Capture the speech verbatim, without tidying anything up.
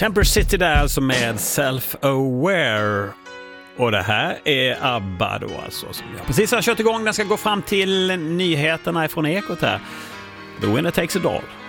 Temper City där alltså med Self-Aware. Och det här är ABBA då alltså, som jag precis har kört igång. Den ska gå fram till nyheterna från Ekot här. The Winner Takes It All.